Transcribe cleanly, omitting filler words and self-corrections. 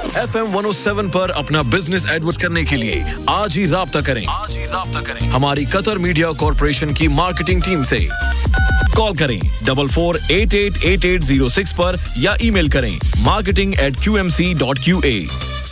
FM 107 पर अपना business advertise करने के लिए आज ही राब्ता करें हमारी कतर मीडिया कॉर्पोरेशन की मार्केटिंग टीम से। कॉल करें 44888806 पर या ईमेल करें marketing@qmc.qa।